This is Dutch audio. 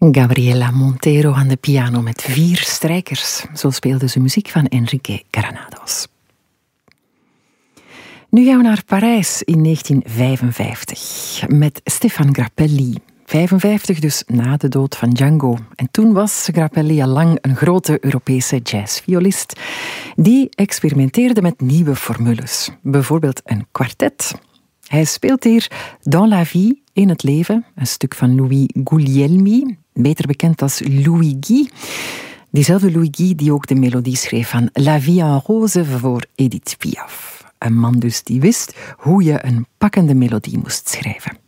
Gabriela Montero aan de piano met 4 strijkers. Zo speelde ze muziek van Enrique Granados. Nu gaan we naar Parijs in 1955 met Stéphane Grappelli. 55 dus na de dood van Django. En toen was Grappelli al lang een grote Europese jazzviolist die experimenteerde met nieuwe formules. Bijvoorbeeld een kwartet. Hij speelt hier Dans la vie, in het leven, een stuk van Louis Guglielmi, beter bekend als Louis Guy. Diezelfde Louis Guy die ook de melodie schreef van La vie en rose voor Edith Piaf. Een man dus die wist hoe je een pakkende melodie moest schrijven.